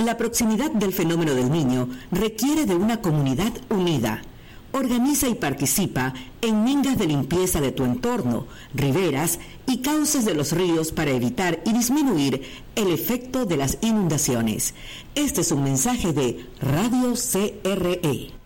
La proximidad del fenómeno del Niño requiere de una comunidad unida. Organiza y participa en mingas de limpieza de tu entorno, riberas y cauces de los ríos para evitar y disminuir el efecto de las inundaciones. Este es un mensaje de Radio CRE.